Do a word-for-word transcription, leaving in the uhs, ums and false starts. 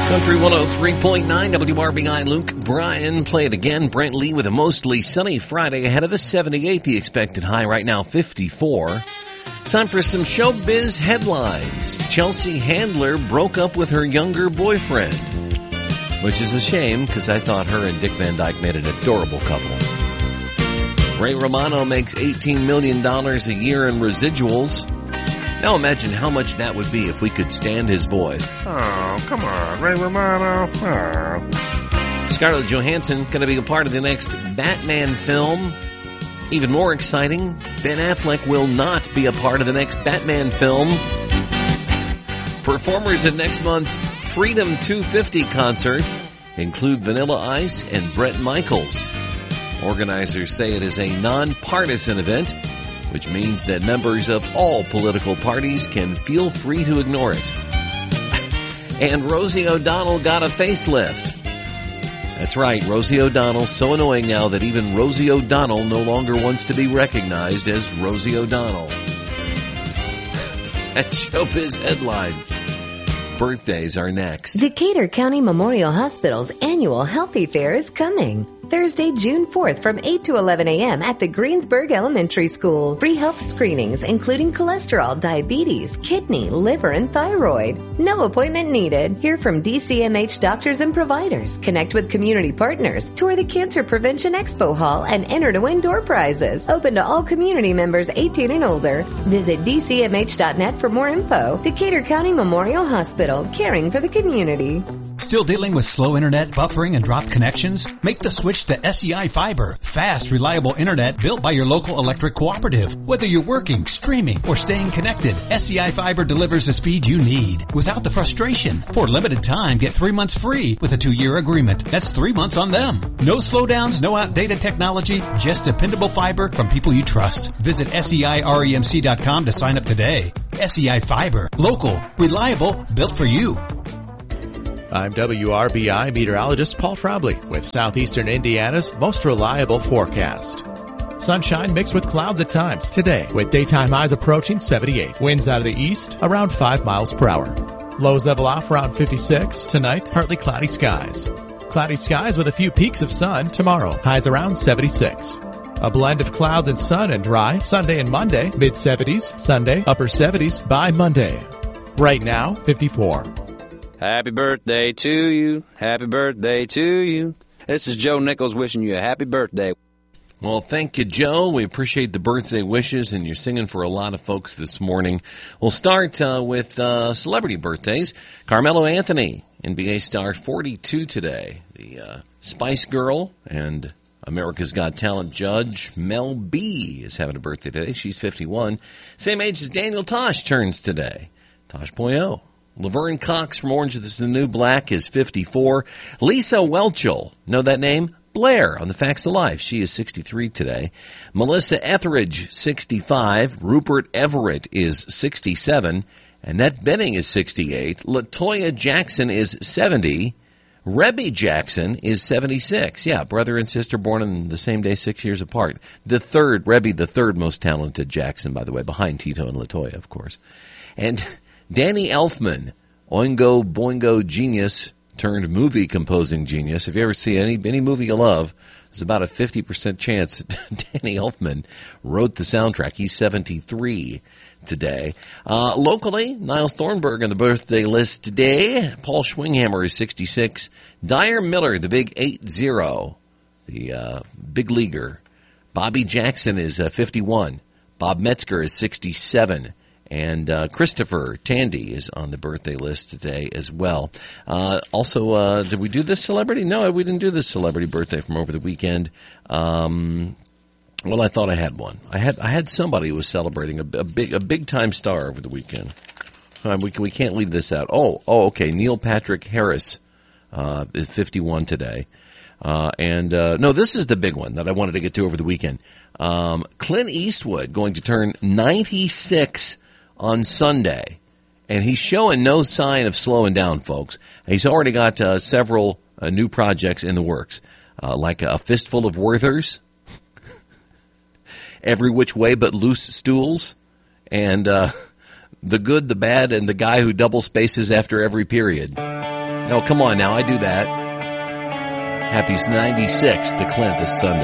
Country one oh three point nine W R B I. Luke Bryan, play it again. Brent Lee with a mostly sunny Friday ahead of a seventy-eight. The expected high right now, fifty-four. Time for some showbiz headlines. Chelsea Handler broke up with her younger boyfriend, which is a shame because I thought her and Dick Van Dyke made an adorable couple. Ray Romano makes eighteen million dollars a year in residuals. Now imagine how much that would be if we could stand his voice. Oh, come on, Ray Romano. Oh. Scarlett Johansson going to be a part of the next Batman film. Even more exciting, Ben Affleck will not be a part of the next Batman film. Performers at next month's Freedom two fifty concert include Vanilla Ice and Bret Michaels. Organizers say it is a nonpartisan event, which means that members of all political parties can feel free to ignore it. And Rosie O'Donnell got a facelift. That's right, Rosie O'Donnell's so annoying now that even Rosie O'Donnell no longer wants to be recognized as Rosie O'Donnell. That's Showbiz Headlines. Birthdays are next. Decatur County Memorial Hospital's annual Healthy Fair is coming. Thursday, June fourth from eight to eleven a.m. at the Greensburg Elementary School. Free health screenings including cholesterol, diabetes, kidney, liver, and thyroid. No appointment needed. Hear from D C M H doctors and providers. Connect with community partners. Tour the Cancer Prevention Expo Hall and enter to win door prizes. Open to all community members eighteen and older. Visit d c m h dot net for more info. Decatur County Memorial Hospital, caring for the community. Still dealing with slow internet, buffering, and dropped connections? Make the switch to S E I Fiber. Fast, reliable internet built by your local electric cooperative. Whether you're working, streaming, or staying connected, S E I Fiber delivers the speed you need without the frustration. For a limited time, get three months free with a two-year agreement. That's three months on them. No slowdowns, no outdated technology, just dependable fiber from people you trust. Visit S E I remc dot com to sign up today. S E I Fiber. Local, reliable, built for you. I'm W R B I meteorologist Paul Trombley with Southeastern Indiana's most reliable forecast. Sunshine mixed with clouds at times today, with daytime highs approaching seventy-eight. Winds out of the east around five miles per hour. Lows level off around fifty-six. Tonight, partly cloudy skies. Cloudy skies with a few peaks of sun tomorrow. Highs around seventy-six. A blend of clouds and sun and dry Sunday and Monday. mid-seventies. Sunday, upper seventies by Monday. Right now, fifty-four. Happy birthday to you. Happy birthday to you. This is Joe Nichols wishing you a happy birthday. Well, thank you, Joe. We appreciate the birthday wishes, and you're singing for a lot of folks this morning. We'll start uh, with uh, celebrity birthdays. Carmelo Anthony, N B A star, forty-two today. The uh, Spice Girl and America's Got Talent judge Mel B is having a birthday today. She's fifty-one. Same age as Daniel Tosh turns today. Tosh Boyo. Laverne Cox from Orange is the New Black is fifty-four. Lisa Whelchel, know that name? Blair on The Facts of Life. She is sixty-three today. Melissa Etheridge, sixty-five. Rupert Everett is sixty-seven. Annette Bening is sixty-eight. LaToya Jackson is seventy. Rebby Jackson is seventy-six. Yeah, brother and sister born on the same day, six years apart. The third, Rebby, the third most talented Jackson, by the way, behind Tito and LaToya, of course. And Danny Elfman, Oingo Boingo genius turned movie composing genius. If you ever see any any movie you love, there's about a fifty percent chance that Danny Elfman wrote the soundtrack. He's seventy-three today. Uh, locally, Niles Thornburg on the birthday list today. Paul Schwinghammer is sixty-six. Dyer Miller, the big eight zero, the uh, big leaguer. Bobby Jackson is uh, fifty-one. Bob Metzger is sixty-seven. And uh, Christopher Tandy is on the birthday list today as well. Uh, also, uh, did we do this celebrity? No, we didn't do this celebrity birthday from over the weekend. Um, well, I thought I had one. I had I had somebody who was celebrating a, a big a big time star over the weekend. Uh, we we can't leave this out. Oh, oh, okay. Neil Patrick Harris uh, is fifty-one today. Uh, and uh, no, this is the big one that I wanted to get to over the weekend. Um, Clint Eastwood going to turn ninety-six on Sunday, and he's showing no sign of slowing down, folks. He's already got uh, several uh, new projects in the works, uh, like A Fistful of Werthers, Every Which Way But Loose Stools, and uh, The Good, the Bad, and the Guy Who Double Spaces After Every Period. No, come on now. I do that. Happy ninety-six to Clint this Sunday.